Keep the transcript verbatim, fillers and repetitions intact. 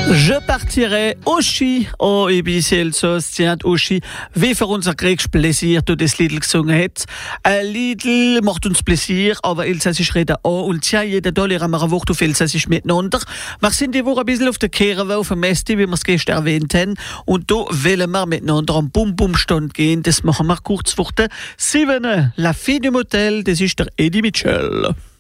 Je partirai au Ski. Oh, ich bin Elsass, tiens, au Ski. Wie für unser Krieg Pläsier, du das Lied gesungen hat. Ein Lied macht uns Pläsier, aber Elsassisch reden auch. Und tja, jeder Dollar haben wir eine Woche auf Elsassisch miteinander. Wir sind die Woche ein bisschen auf der Kehre, auf dem Mesti, wie wir es gestern erwähnt haben. Und da wollen wir miteinander am Bum-Bum-Stand gehen. Das machen wir kurz vor der sieben. La Fille du Motel, das ist der Eddie Mitchell.